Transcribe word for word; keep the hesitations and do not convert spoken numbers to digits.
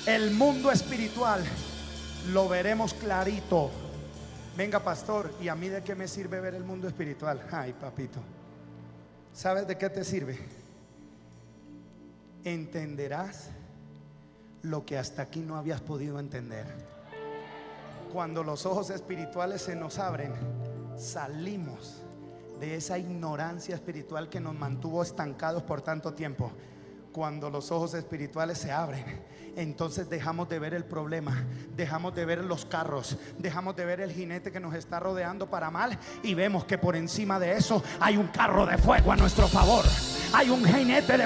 el mundo espiritual lo veremos clarito. Venga, pastor, ¿y a mí de qué me sirve ver el mundo espiritual? Ay, papito, ¿sabes de qué te sirve? Entenderás lo que hasta aquí no habías podido entender. Cuando los ojos espirituales se nos abren, salimos de esa ignorancia espiritual que nos mantuvo estancados por tanto tiempo. Cuando los ojos espirituales se abren, entonces dejamos de ver el problema, dejamos de ver los carros, dejamos de ver el jinete que nos está rodeando para mal, y vemos que por encima de eso hay un carro de fuego a nuestro favor. Hay un jinete de